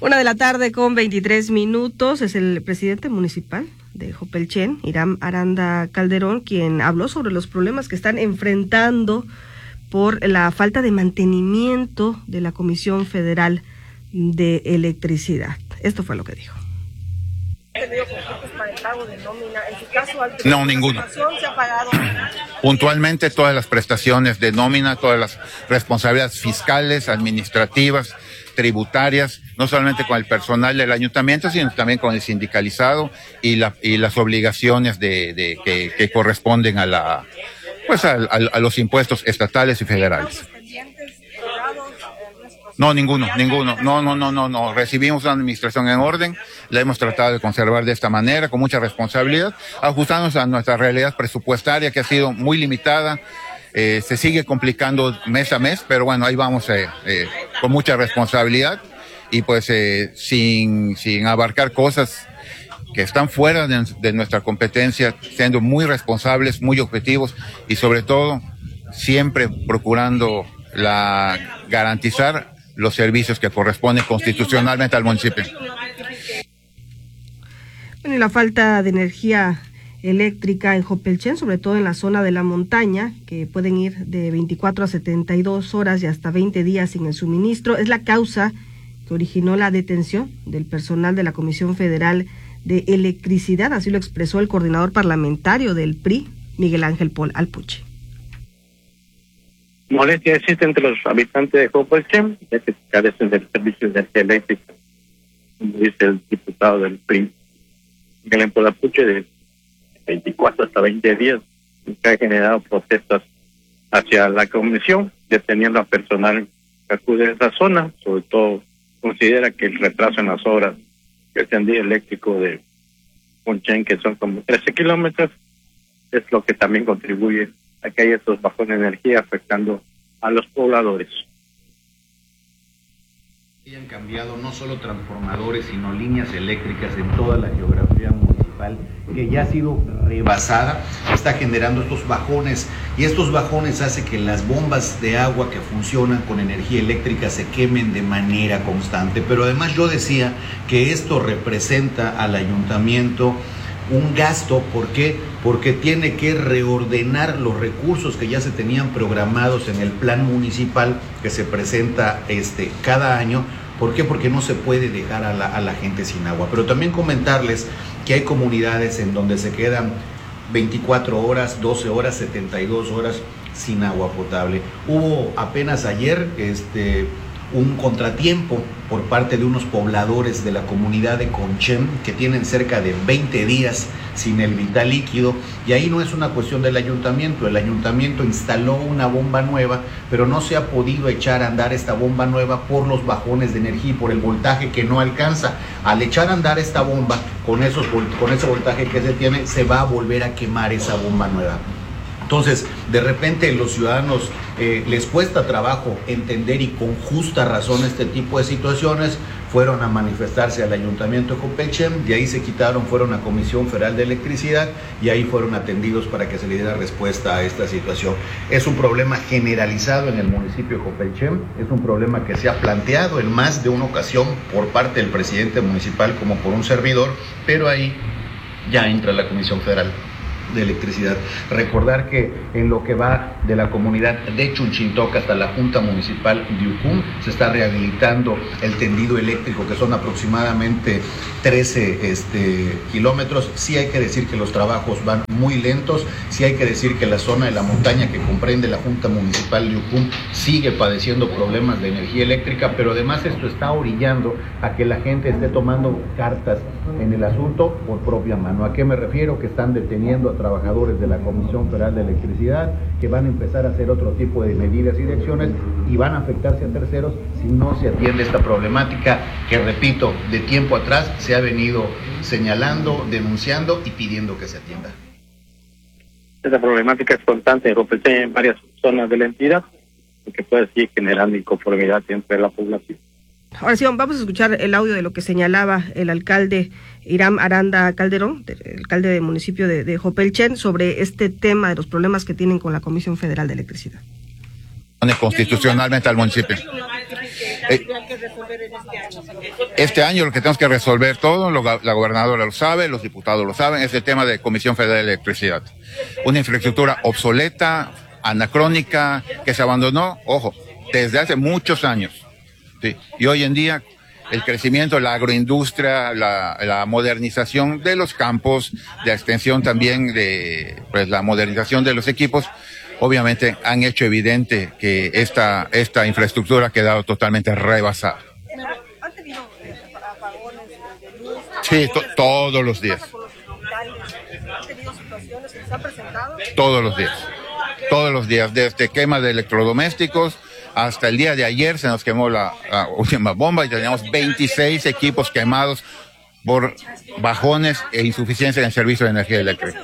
1:23 es el presidente municipal de Jopelchen, Hiram Aranda Calderón, quien habló sobre los problemas que están enfrentando por la falta de mantenimiento de la Comisión Federal de Electricidad. Esto fue lo que dijo. No, ninguno. Puntualmente todas las prestaciones de nómina, todas las responsabilidades fiscales, administrativas, tributarias, no solamente con el personal del ayuntamiento, sino también con el sindicalizado y las obligaciones que corresponden a los impuestos estatales y federales. No, ninguno. No. Recibimos una administración en orden, la hemos tratado de conservar de esta manera, con mucha responsabilidad, ajustándonos a nuestra realidad presupuestaria que ha sido muy limitada. Se sigue complicando mes a mes, pero bueno, ahí vamos con mucha responsabilidad y pues sin abarcar cosas que están fuera de nuestra competencia, siendo muy responsables, muy objetivos y sobre todo siempre procurando garantizar los servicios que corresponden constitucionalmente al municipio. Bueno, y la falta de energía eléctrica en Jopelchen, sobre todo en la zona de la montaña, que pueden ir de 24 a 72 horas y hasta 20 días sin el suministro, es la causa que originó la detención del personal de la Comisión Federal de Electricidad. Así lo expresó el coordinador parlamentario del PRI, Miguel Ángel Paul Alpuche. Molestia existe entre los habitantes de Jopelchen, ya que carecen del servicio de energía eléctrica, como dice el diputado del PRI, Miguel Ángel Paul Alpuche, de 24 hasta 20 días, que ha generado protestas hacia la comisión, deteniendo a personal que acude a esa zona. Sobre todo considera que el retraso en las obras del tendido eléctrico de Ponchen, que son como 13 kilómetros, es lo que también contribuye a que haya estos bajones de energía afectando a los pobladores. Han cambiado no solo transformadores, sino líneas eléctricas en toda la geografía municipal, que ya ha sido rebasada, está generando estos bajones, y estos bajones hacen que las bombas de agua que funcionan con energía eléctrica se quemen de manera constante. Pero además yo decía que esto representa al ayuntamiento un gasto. ¿Por qué? Porque tiene que reordenar los recursos que ya se tenían programados en el plan municipal que se presenta cada año. ¿Por qué? Porque no se puede dejar a la gente sin agua. Pero también comentarles que hay comunidades en donde se quedan 24 horas, 12 horas, 72 horas sin agua potable. Hubo apenas ayer un contratiempo por parte de unos pobladores de la comunidad de Conchen, que tienen cerca de 20 días sin el vital líquido, y ahí no es una cuestión del ayuntamiento. El ayuntamiento instaló una bomba nueva, pero no se ha podido echar a andar esta bomba nueva por los bajones de energía y por el voltaje que no alcanza. Al echar a andar esta bomba, con ese voltaje que se tiene, se va a volver a quemar esa bomba nueva. Entonces, de repente los ciudadanos les cuesta trabajo entender, y con justa razón, este tipo de situaciones. Fueron a manifestarse al Ayuntamiento de Jopelchen, de ahí se quitaron, fueron a Comisión Federal de Electricidad y ahí fueron atendidos para que se le diera respuesta a esta situación. Es un problema generalizado en el municipio de Jopelchen, es un problema que se ha planteado en más de una ocasión por parte del presidente municipal como por un servidor, pero ahí ya entra la Comisión Federal de Electricidad. Recordar que en lo que va de la comunidad de Chunchintoca hasta la Junta Municipal de Ucum se está rehabilitando el tendido eléctrico, que son aproximadamente 13 kilómetros. Sí hay que decir que los trabajos van muy lentos, sí hay que decir que la zona de la montaña que comprende la Junta Municipal de Ucum sigue padeciendo problemas de energía eléctrica, pero además esto está orillando a que la gente esté tomando cartas en el asunto por propia mano. ¿A qué me refiero? Que están deteniendo a trabajadores de la Comisión Federal de Electricidad, que van a empezar a hacer otro tipo de medidas y de acciones y van a afectarse a terceros si no se atiende esta problemática que, repito, de tiempo atrás se ha venido señalando, denunciando y pidiendo que se atienda. Esta problemática es constante en varias zonas de la entidad, que puede seguir generando inconformidad entre la población. Ahora sí, vamos a escuchar el audio de lo que señalaba el alcalde Hiram Aranda Calderón, el alcalde del municipio de Jopelchen, sobre este tema de los problemas que tienen con la Comisión Federal de Electricidad. Constitucionalmente al municipio. Este año lo que tenemos que resolver todo, la gobernadora lo sabe, los diputados lo saben, es el tema de Comisión Federal de Electricidad. Una infraestructura obsoleta, anacrónica, que se abandonó, ojo, desde hace muchos años. ¿Sí? Y hoy en día el crecimiento de la agroindustria, la modernización de los campos, de extensión también de pues, la modernización de los equipos, obviamente han hecho evidente que esta infraestructura ha quedado totalmente rebasada. ¿Han tenido apagones de luz? Sí, todos los días. ¿Han tenido situaciones que se han presentado? Todos los días, desde quema de electrodomésticos hasta el día de ayer se nos quemó la última bomba y teníamos 26 equipos quemados por bajones e insuficiencia en el servicio de energía eléctrica.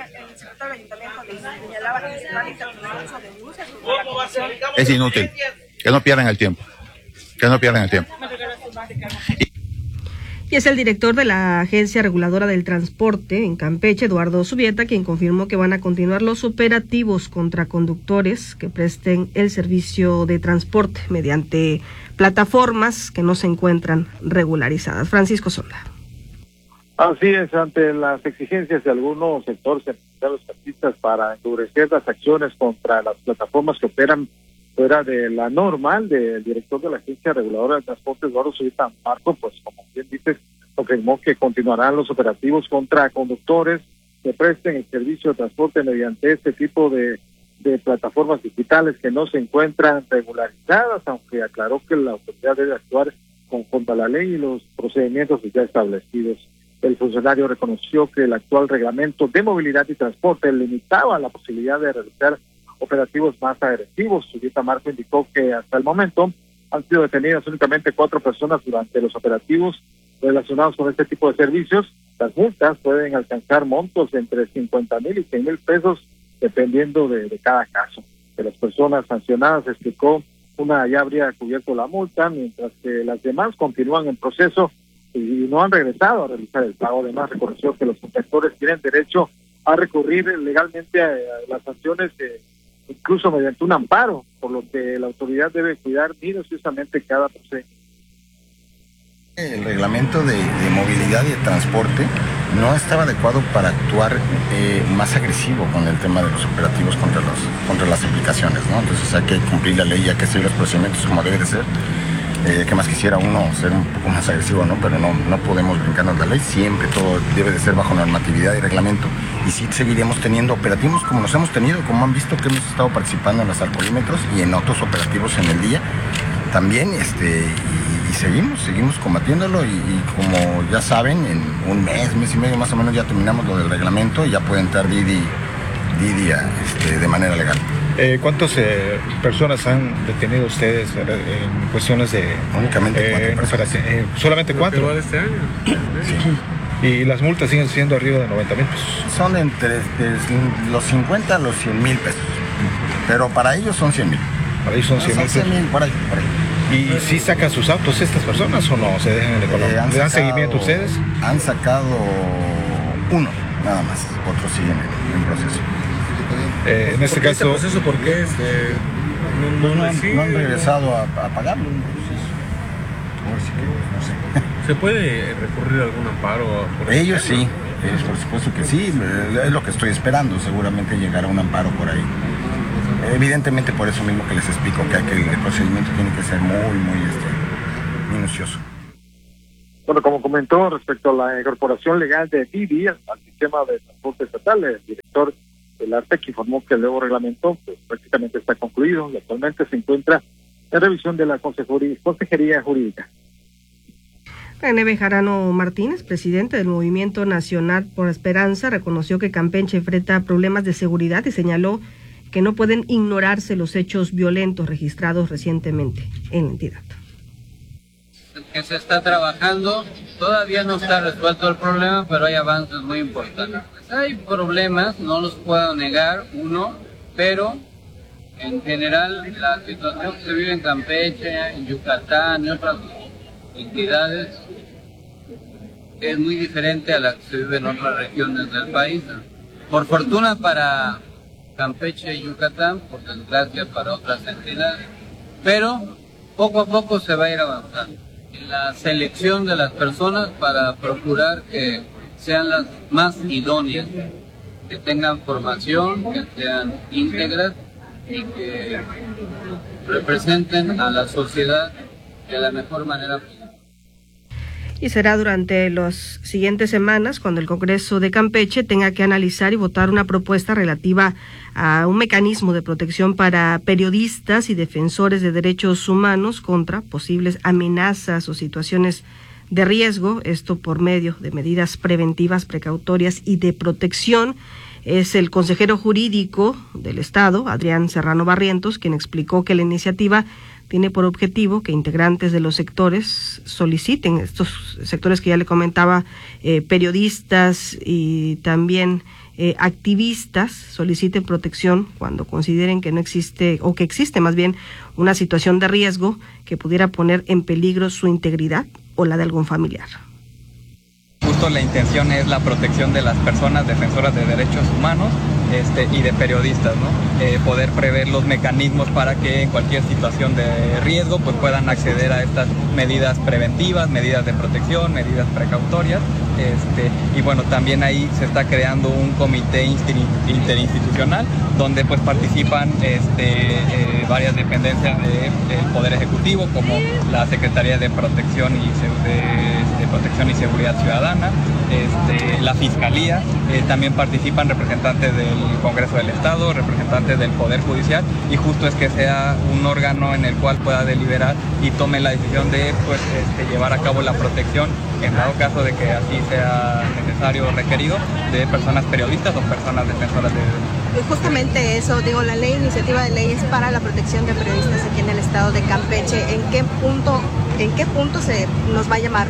Es inútil, que no pierdan el tiempo, Y es el director de la Agencia Reguladora del Transporte en Campeche, Eduardo Zubieta, quien confirmó que van a continuar los operativos contra conductores que presten el servicio de transporte mediante plataformas que no se encuentran regularizadas. Francisco Sonda. Así es, ante las exigencias de algunos sectores de los taxistas para endurecer las acciones contra las plataformas que operan fuera de la normal, del director de la Agencia Reguladora del Transporte, Eduardo Zubieta Marco, pues como bien dices, confirmó que continuarán los operativos contra conductores que presten el servicio de transporte mediante este tipo de plataformas digitales que no se encuentran regularizadas, aunque aclaró que la autoridad debe actuar conforme a la ley y los procedimientos ya establecidos. El funcionario reconoció que el actual reglamento de movilidad y transporte limitaba la posibilidad de realizar operativos más agresivos. Zubieta Marco indicó que hasta el momento han sido detenidas únicamente 4 personas durante los operativos relacionados con este tipo de servicios. Las multas pueden alcanzar montos entre 50,000 y 100,000 pesos dependiendo de cada caso. De las personas sancionadas, explicó, una ya habría cubierto la multa, mientras que las demás continúan en proceso y no han regresado a realizar el pago. Además, reconoció que los infractores tienen derecho a recurrir legalmente a las sanciones, incluso mediante un amparo, por lo que la autoridad debe cuidar minuciosamente cada procedimiento. El reglamento de movilidad y de transporte no estaba adecuado para actuar más agresivo con el tema de los operativos contra las aplicaciones, ¿no? Entonces hay que cumplir la ley, hay que seguir los procedimientos como debe de ser. Que más quisiera uno ser un poco más agresivo, ¿no? Pero no podemos brincarnos la ley, siempre todo debe de ser bajo normatividad y reglamento. Y sí seguiremos teniendo operativos como los hemos tenido, como han visto que hemos estado participando en los alcoholímetros y en otros operativos en el día también, y seguimos combatiéndolo y como ya saben, en un mes y medio más o menos ya terminamos lo del reglamento y ya puede entrar Didi de manera legal. ¿Cuántas personas han detenido ustedes en cuestiones de...? Únicamente 4 personas. ¿Solamente 4? Este año. Sí. ¿Y las multas siguen siendo arriba de 90,000 pesos? Son entre los 50 a los 100,000 pesos. Pero para ellos son 100,000. Para ellos son 100,000 pesos. 100,000 por ahí. ¿Y sí sacan sus autos estas personas o no? ¿Se dejan en el económico? ¿Le dan seguimiento a ustedes? Han sacado uno, nada más. Otros siguen en proceso. En este caso... proceso por qué? No han regresado a pagarlo. No sé. ¿Se puede recurrir a algún amparo? Ellos sí, por supuesto que sí. Es lo que estoy esperando. Seguramente llegará un amparo por ahí. Evidentemente por eso mismo que les explico que el procedimiento tiene que ser muy minucioso. Bueno, como comentó respecto a la incorporación legal de Didi al sistema de transporte estatal, el director del ARTEC informó que el nuevo reglamento pues, prácticamente está concluido y actualmente se encuentra en revisión de la Consejería Jurídica. René Bejarano Martínez, presidente del Movimiento Nacional por Esperanza, reconoció que Campeche enfrenta problemas de seguridad y señaló que no pueden ignorarse los hechos violentos registrados recientemente en la entidad. Que se está trabajando, todavía no está resuelto el problema, pero hay avances muy importantes. Hay problemas, no los puedo negar, pero en general la situación que se vive en Campeche, en Yucatán y otras entidades es muy diferente a la que se vive en otras regiones del país. Por fortuna para Campeche y Yucatán, por desgracia para otras entidades, pero poco a poco se va a ir avanzando en la selección de las personas para procurar que sean las más idóneas, que tengan formación, que sean íntegras y que representen a la sociedad de la mejor manera posible. Y será durante las siguientes semanas cuando el Congreso de Campeche tenga que analizar y votar una propuesta relativa a un mecanismo de protección para periodistas y defensores de derechos humanos contra posibles amenazas o situaciones de riesgo, esto por medio de medidas preventivas, precautorias y de protección. Es el consejero jurídico del Estado, Adrián Serrano Barrientos, quien explicó que la iniciativa tiene por objetivo que integrantes de los sectores soliciten, estos sectores que ya le comentaba, periodistas y también activistas, soliciten protección cuando consideren que no existe, o que existe más bien, una situación de riesgo que pudiera poner en peligro su integridad o la de algún familiar. Justo la intención es la protección de las personas defensoras de derechos humanos y de periodistas, ¿no? Poder prever los mecanismos para que en cualquier situación de riesgo pues puedan acceder a estas medidas preventivas, medidas de protección, medidas precautorias. Y bueno, también ahí se está creando un comité interinstitucional donde pues participan varias dependencias del Poder Ejecutivo, como la Secretaría de Protección y Seguridad Ciudadana, la Fiscalía, también participan representantes del Congreso del Estado, representantes del Poder Judicial, y justo es que sea un órgano en el cual pueda deliberar y tome la decisión de llevar a cabo la protección, en dado caso de que así sea necesario o requerido, de personas periodistas o personas defensoras de derechos. Justamente eso, digo, la iniciativa de ley es para la protección de periodistas aquí en el estado de Campeche. ¿En qué punto se nos va a llamar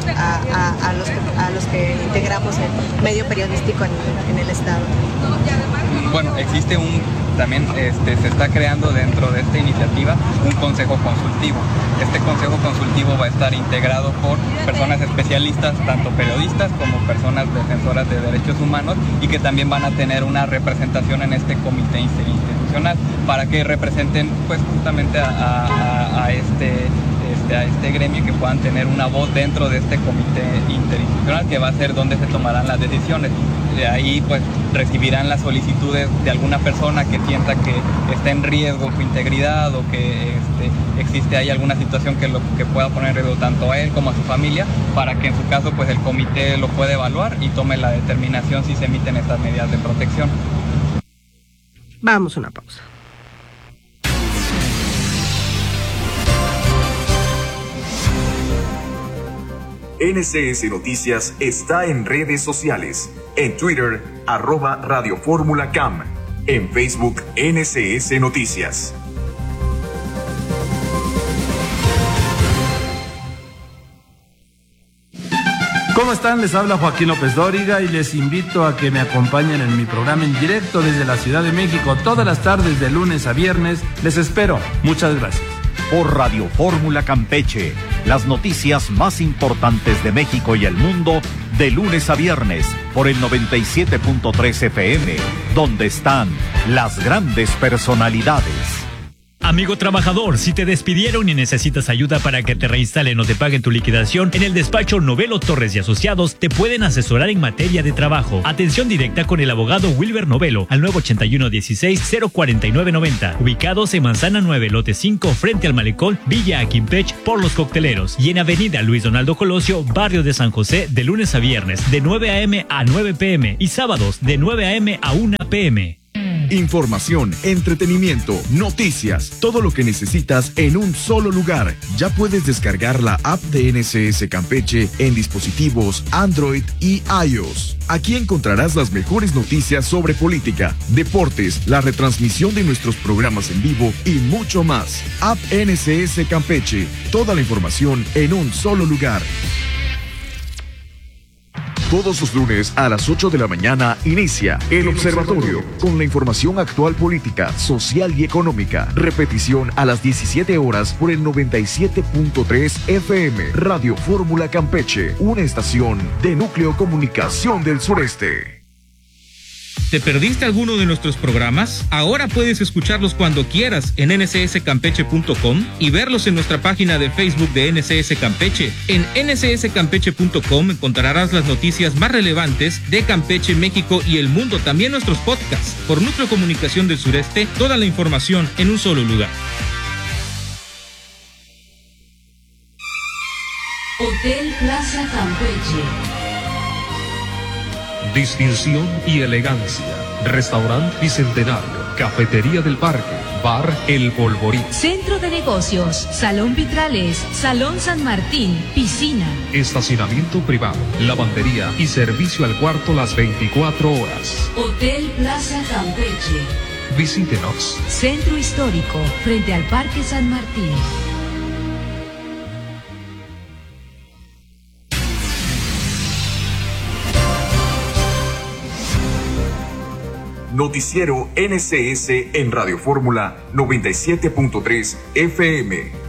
a los que integramos el medio periodístico en el estado? Bueno, existe también se está creando dentro de esta iniciativa un consejo consultivo. Este consejo consultivo va a estar integrado por personas especialistas, tanto periodistas como personas defensoras de derechos humanos, y que también van a tener una representación en este comité interinstitucional para que representen pues justamente a este gremio, que puedan tener una voz dentro de este comité interinstitucional, que va a ser donde se tomarán las decisiones. De ahí pues recibirán las solicitudes de alguna persona que sienta que está en riesgo su integridad, o que existe ahí alguna situación que pueda poner en riesgo tanto a él como a su familia, para que en su caso pues el comité lo pueda evaluar y tome la determinación si se emiten estas medidas de protección. Vamos a una pausa. NCS Noticias está en redes sociales. En Twitter, @Radio Fórmula CAM. En Facebook, NCS Noticias. ¿Cómo están? Les habla Joaquín López Dóriga y les invito a que me acompañen en mi programa en directo desde la Ciudad de México todas las tardes de lunes a viernes. Les espero. Muchas gracias. Por Radio Fórmula Campeche, las noticias más importantes de México y el mundo, de lunes a viernes, por el 97.3 FM, donde están las grandes personalidades. Amigo trabajador, si te despidieron y necesitas ayuda para que te reinstalen o te paguen tu liquidación, en el despacho Novelo Torres y Asociados te pueden asesorar en materia de trabajo. Atención directa con el abogado Wilber Novelo al 981-16-04990, ubicados en Manzana 9, lote 5, frente al malecón Villa Aquimpech, por Los Cocteleros, y en Avenida Luis Donaldo Colosio, barrio de San José, de lunes a viernes, de 9 a.m. a 9 p.m. y sábados de 9 a.m. a 1 p.m. Información, entretenimiento, noticias, todo lo que necesitas en un solo lugar. Ya puedes descargar la app de NCS Campeche en dispositivos Android y iOS. Aquí encontrarás las mejores noticias sobre política, deportes, la retransmisión de nuestros programas en vivo y mucho más. App NCS Campeche, toda la información en un solo lugar. Todos los lunes a las 8 de la mañana inicia El Observatorio, con la información actual política, social y económica. Repetición a las 17 horas por el 97.3 FM, Radio Fórmula Campeche, una estación de Núcleo Comunicación del Sureste. ¿Te perdiste alguno de nuestros programas? Ahora puedes escucharlos cuando quieras en ncscampeche.com y verlos en nuestra página de Facebook de NCS Campeche. En ncscampeche.com encontrarás las noticias más relevantes de Campeche, México y el mundo, también nuestros podcasts. Por Núcleo Comunicación del Sureste, toda la información en un solo lugar. Hotel Plaza Campeche. Distinción y elegancia. Restaurante Bicentenario, Cafetería del Parque, Bar El Polvorín. Centro de negocios, Salón Vitrales, Salón San Martín, piscina. Estacionamiento privado, lavandería y servicio al cuarto las 24 horas. Hotel Plaza Campeche. Visítenos. Centro Histórico, frente al Parque San Martín. Noticiero NCS en Radio Fórmula 97.3 FM.